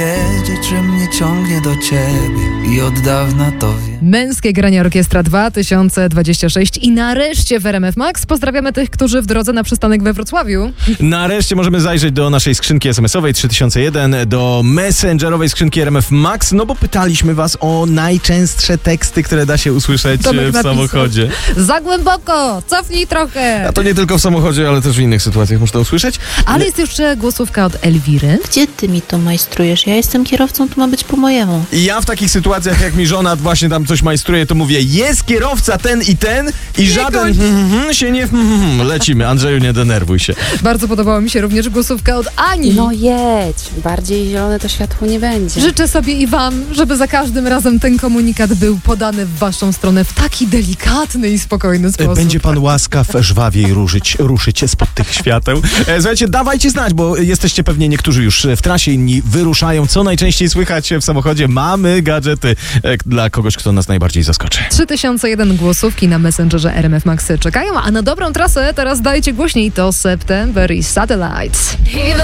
Wiedzieć, że mnie ciągnie do ciebie i od dawna to wiem. Męskie granie Orkiestra 2026 i nareszcie w RMF Max pozdrawiamy tych, którzy w drodze na przystanek we Wrocławiu. Nareszcie możemy zajrzeć do naszej skrzynki SMS-owej 3001, do messengerowej skrzynki RMF Max, no bo pytaliśmy was o najczęstsze teksty, które da się usłyszeć w samochodzie. Za głęboko, cofnij trochę. A to nie tylko w samochodzie, ale też w innych sytuacjach można usłyszeć. Ale jest jeszcze głosówka od Elwiry. Gdzie ty mi to majstrujesz? Ja jestem kierowcą, to ma być po mojemu. I ja w takich sytuacjach, jak mi żona właśnie tam coś majstruje, to mówię, jest kierowca ten i ten i żaden się nie... Lecimy. Andrzeju, nie denerwuj się. Bardzo podobała mi się również głosówka od Ani. No jedź, bardziej zielone to światło nie będzie. Życzę sobie i wam, żeby za każdym razem ten komunikat był podany w waszą stronę w taki delikatny i spokojny sposób. Będzie pan łaskaw żwawiej ruszyć spod tych świateł. Słuchajcie, dawajcie znać, bo jesteście pewnie niektórzy już w trasie, inni wyruszają. Co najczęściej słychać w samochodzie? Mamy gadżety dla kogoś, kto nas najbardziej zaskoczy. 3001 głosówki na Messengerze RMF Max czekają, a na dobrą trasę teraz dajcie głośniej, to September i Satellites.